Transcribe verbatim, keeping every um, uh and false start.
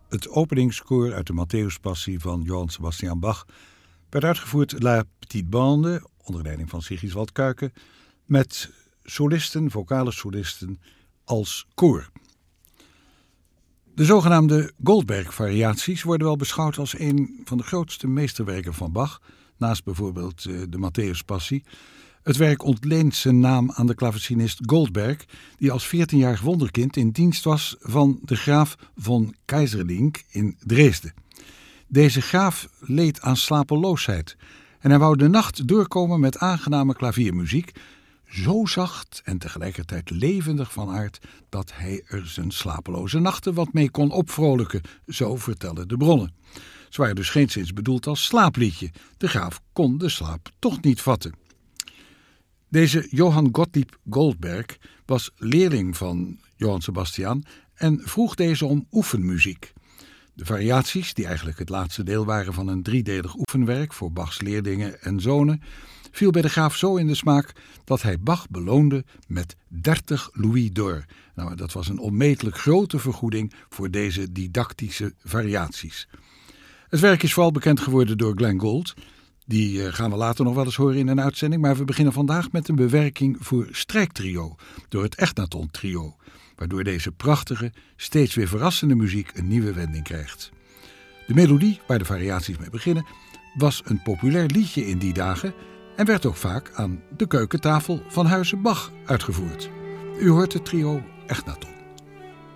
Het openingskoor uit de Matthäuspassie van Johann Sebastian Bach werd uitgevoerd La Petite Bande, onder leiding van Sigiswald Kuijken, met solisten, vocale solisten als koor. De zogenaamde Goldberg-variaties worden wel beschouwd als een van de grootste meesterwerken van Bach, naast bijvoorbeeld de Matthäuspassie. Het werk ontleent zijn naam aan de klavecinist Goldberg, die als veertienjarig wonderkind in dienst was van de graaf von Keyserlingk in Dresden. Deze graaf leed aan slapeloosheid en hij wou de nacht doorkomen met aangename klaviermuziek, zo zacht en tegelijkertijd levendig van aard dat hij er zijn slapeloze nachten wat mee kon opvrolijken, zo vertellen de bronnen. Ze waren dus geenszins bedoeld als slaapliedje. De graaf kon de slaap toch niet vatten. Deze Johann Gottlieb Goldberg was leerling van Johann Sebastian en vroeg deze om oefenmuziek. De variaties, die eigenlijk het laatste deel waren van een driedelig oefenwerk voor Bachs leerlingen en zonen, viel bij de graaf zo in de smaak dat hij Bach beloonde met dertig louis d'or. Nou, dat was een onmetelijk grote vergoeding voor deze didactische variaties. Het werk is vooral bekend geworden door Glenn Gould. Die uh, gaan we later nog wel eens horen in een uitzending, maar we beginnen vandaag met een bewerking voor strijktrio door het Echnaton Trio, waardoor deze prachtige, steeds weer verrassende muziek een nieuwe wending krijgt. De melodie, waar de variaties mee beginnen, was een populair liedje in die dagen en werd ook vaak aan de keukentafel van Huize Bach uitgevoerd. U hoort het trio Echnaton.